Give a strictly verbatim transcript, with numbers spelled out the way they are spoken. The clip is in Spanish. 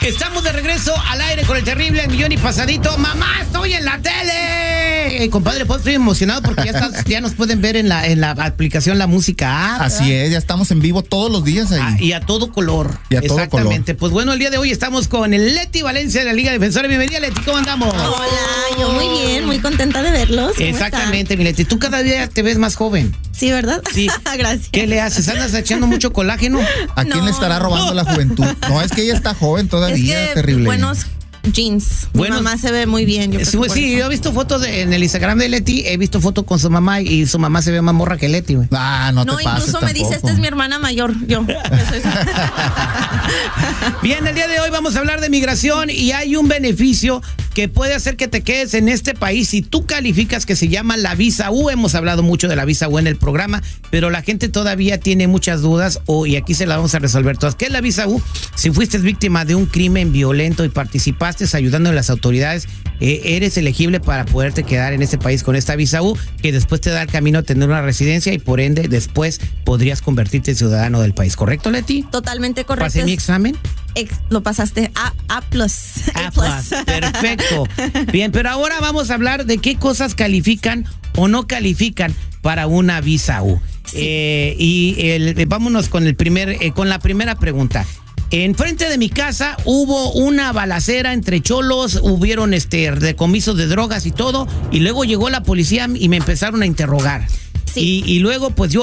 Estamos de regreso al aire con el terrible El Millón y Pasadito. ¡Mamá, estoy en la tele! Eh, compadre, pues estoy emocionado porque ya, está, ya nos pueden ver en la, en la aplicación La Música App. Así es, ya estamos en vivo todos los días ahí. Ah, y a todo color. Y a todo Exactamente. color. Pues bueno, el día de hoy estamos con el Leti Valencia de la Liga Defensora. Bienvenida, Leti, ¿cómo andamos? Hola, yo muy bien, muy contenta de verlos. ¿Cómo Exactamente, mi Leti. Tú cada día te ves más joven. están? Sí, ¿verdad? Sí. Gracias. ¿Qué le haces? ¿Andas echando mucho colágeno? ¿A quién No. le estará robando la juventud? No, es que ella está joven todavía, Es que terrible. buenos jeans. Mi Buenos- mamá se ve muy bien. Yo creo Sí, que por sí, eso. yo he visto fotos de- en el Instagram de Leti, he visto fotos con su mamá y su mamá se ve más morra que Leti, güey. Ah, no, No, te pases incluso me dice, tampoco. esta es mi hermana mayor. Yo. Yo soy su- Bien, el día de hoy vamos a hablar de migración y hay un beneficio que puede hacer que te quedes en este país si tú calificas, que se llama la visa U. Hemos hablado mucho de la visa U en el programa, pero la gente todavía tiene muchas dudas o, y aquí se las vamos a resolver todas. ¿Qué es la visa U? Si fuiste víctima de un crimen violento y participaste ayudando en las autoridades, eh, eres elegible para poderte quedar en este país con esta visa U, que después te da el camino a tener una residencia y por ende después podrías convertirte en ciudadano del país. ¿Correcto, Leti? Totalmente correcto. ¿Pasé mi examen? Ex- lo pasaste A, A plus. A plus. Perfecto. Bien, pero ahora vamos a hablar de qué cosas califican o no califican para una visa U. Sí. Eh, y el, vámonos con el primer, eh, con la primera pregunta. Enfrente de mi casa hubo una balacera entre cholos, hubieron este decomisos de drogas y todo, y luego llegó la policía y me empezaron a interrogar. Sí. Y, y luego pues yo